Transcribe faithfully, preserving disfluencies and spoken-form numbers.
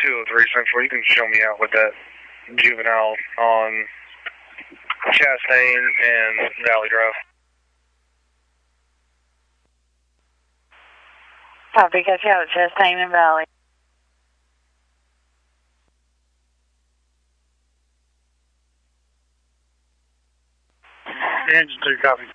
two oh three Central. You can show me out with that juvenile on Chastain and Valley Drive. Copy, got you out, Chastain and Valley. Engine two, copy.